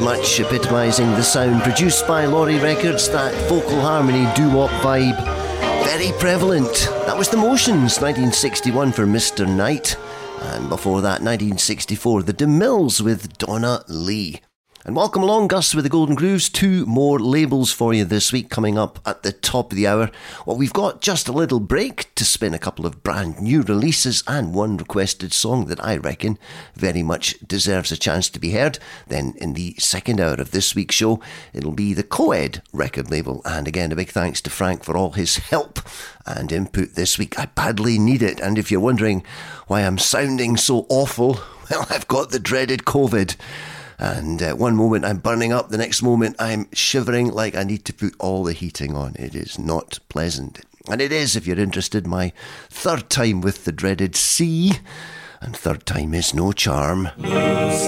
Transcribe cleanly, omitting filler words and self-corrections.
much epitomising the sound produced by Laurie Records, that vocal harmony doo-wop vibe. Very prevalent. That was The Motions, 1961 for Mr. Knight. And before that, 1964, the DeMills with Donna Lee. And welcome along, Gus with the Golden Grooves. 2 more labels for you this week coming up at the top of the hour. Well, we've got just a little break to spin a couple of brand new releases and one requested song that I reckon very much deserves a chance to be heard. Then in the second hour of this week's show, it'll be the Coed record label. And again, a big thanks to Frank for all his help and input this week. I badly need it. And if you're wondering why I'm sounding so awful, well, I've got the dreaded COVID. And one moment I'm burning up, the next moment I'm shivering like I need to put all the heating on. It is not pleasant. And it is, if you're interested, my third time with the dreaded C. And third time is no charm.